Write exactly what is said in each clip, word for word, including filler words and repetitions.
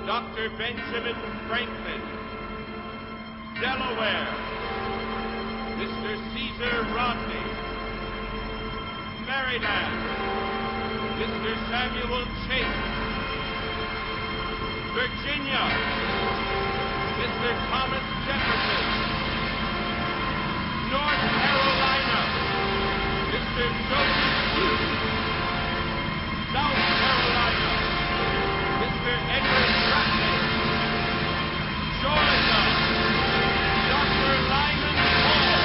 Doctor Benjamin Franklin. Delaware, Mister Caesar Rodney. Maryland, Mister Samuel Chase. Virginia, Mister Thomas Jefferson. North Carolina, Mister Joseph Hughes. South Carolina, Mister Edward Bradley. Georgia, Doctor Lyman Hall.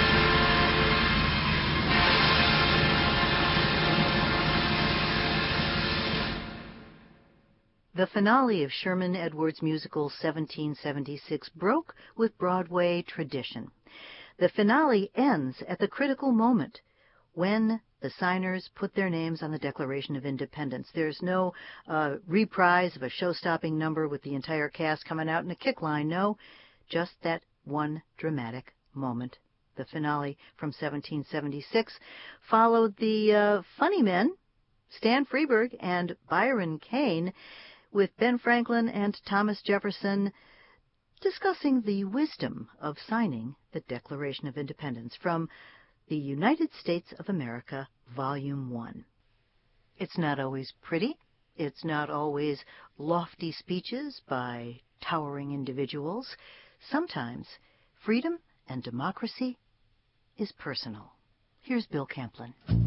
The finale of Sherman Edwards' musical seventeen seventy-six broke with Broadway tradition. The finale ends at the critical moment when the signers put their names on the Declaration of Independence. There's no uh, reprise of a show-stopping number with the entire cast coming out in a kick line. No, just that one dramatic moment. The finale from seventeen seventy-six followed the uh, funny men, Stan Freberg and Byron Kane, with Ben Franklin and Thomas Jefferson discussing the wisdom of signing the Declaration of Independence from the United States of America, Volume one. It's not always pretty. It's not always lofty speeches by towering individuals. Sometimes freedom and democracy is personal. Here's Bill Camplin.